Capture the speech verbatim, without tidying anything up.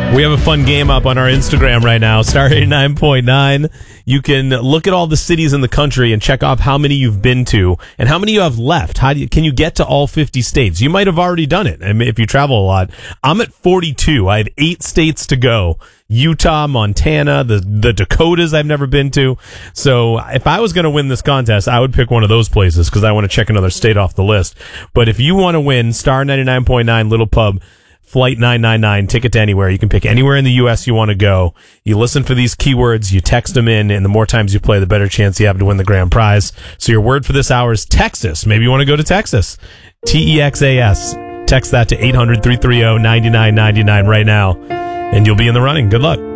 We have a fun game up on our Instagram right now, Star eighty-nine point nine. You can look at all the cities in the country and check off how many you've been to and how many you have left. How do you, can you get to all fifty states? You might have already done it. I mean, if you travel a lot. I'm at forty-two. I have eight states to go. Utah, Montana, the, the Dakotas I've never been to. So if I was going to win this contest, I would pick one of those places because I want to check another state off the list. But if you want to win Star ninety-nine point nine Little Pub, Flight nine nine nine, ticket to anywhere. You can pick anywhere in the U S you want to go. You listen for these keywords, you text them in, and the more times you play, the better chance you have to win the grand prize. So your word for this hour is Texas. Maybe you want to go to Texas. T E X A S. Text that to eight hundred, three three zero, nine nine nine nine right now, and you'll be in the running. Good luck.